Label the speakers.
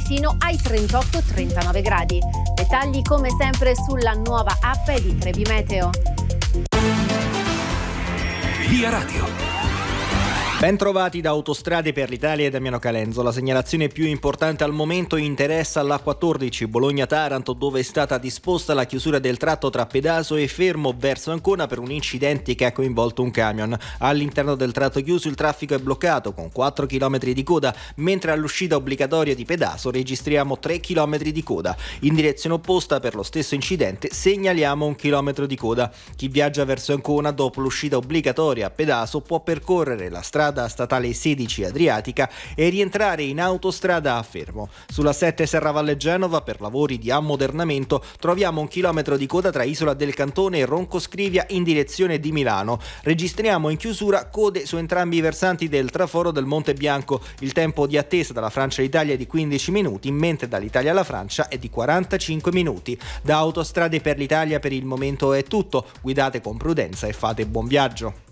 Speaker 1: fino ai 38-39 gradi. Dettagli come sempre sulla nuova app di Trebi Meteo.
Speaker 2: Via Radio. Ben trovati da Autostrade per l'Italia e Damiano Calenzo. La segnalazione più importante al momento interessa l'A14 Bologna-Taranto, dove è stata disposta la chiusura del tratto tra Pedaso e Fermo verso Ancona per un incidente che ha coinvolto un camion. All'interno del tratto chiuso il traffico è bloccato con 4 km di coda, mentre all'uscita obbligatoria di Pedaso registriamo 3 km di coda. In direzione opposta per lo stesso incidente segnaliamo 1 chilometro di coda. Chi viaggia verso Ancona dopo l'uscita obbligatoria a Pedaso può percorrere la strada statale 16 Adriatica e rientrare in autostrada a Fermo. Sulla 7 Serravalle Genova per lavori di ammodernamento troviamo 1 chilometro di coda tra Isola del Cantone e Ronco Scrivia in direzione di Milano. Registriamo in chiusura code su entrambi i versanti del traforo del Monte Bianco. Il tempo di attesa dalla Francia all'Italia è di 15 minuti, mentre dall'Italia alla Francia è di 45 minuti. Da Autostrade per l'Italia per il momento è tutto. Guidate con prudenza e fate buon viaggio.